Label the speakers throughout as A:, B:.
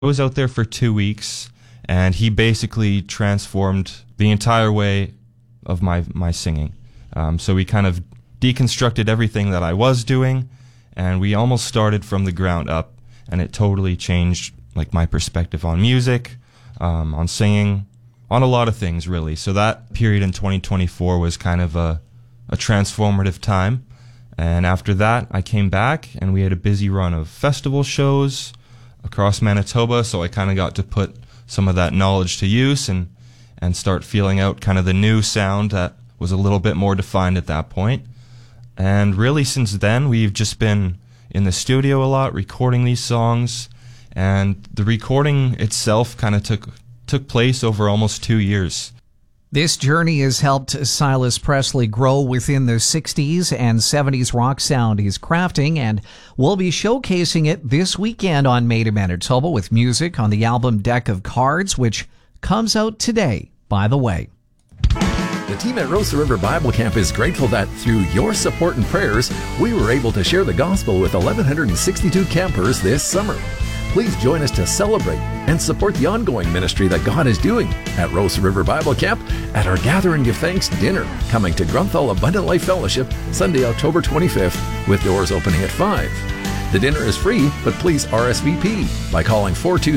A: I was out there for 2 weeks, and he basically transformed the entire way of my singing. So we kind of deconstructed everything that I was doing, and we almost started from the ground up, and it totally changed like my perspective on music, on singing, on a lot of things really. So that period in 2024 was kind of a transformative time. And after that, I came back, and we had a busy run of festival shows across Manitoba, so I kind of got to put some of that knowledge to use and start feeling out kind of the new sound that was a little bit more defined at that point. And really since then, we've just been in the studio a lot, recording these songs, and the recording itself kind of took place over almost 2 years.
B: This journey has helped Silas Presley grow within the 60s and 70s rock sound he's crafting, and we'll be showcasing it this weekend on Made in Manitoba with music on the album Deck of Cards, which comes out today, by the way.
C: The team at Rosa River Bible Camp is grateful that through your support and prayers, we were able to share the gospel with 1,162 campers this summer. Please join us to celebrate and support the ongoing ministry that God is doing at Rosa River Bible Camp at our Gather and Give Thanks dinner coming to Grunthal Abundant Life Fellowship Sunday, October 25th, with doors opening at 5. The dinner is free, but please RSVP by calling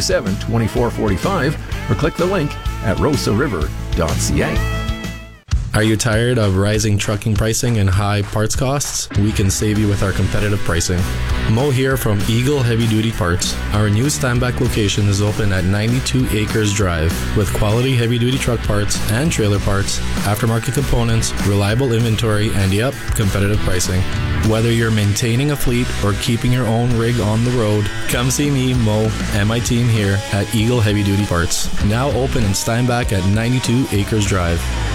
C: 427-2445 or click the link at rosariver.ca.
D: Are you tired of rising trucking pricing and high parts costs? We can save you with our competitive pricing. Mo here from Eagle Heavy Duty Parts. Our new Steinbach location is open at 92 Acres Drive with quality heavy duty truck parts and trailer parts, aftermarket components, reliable inventory, and competitive pricing. Whether you're maintaining a fleet or keeping your own rig on the road, come see me, Mo, and my team here at Eagle Heavy Duty Parts. Now open in Steinbach at 92 Acres Drive.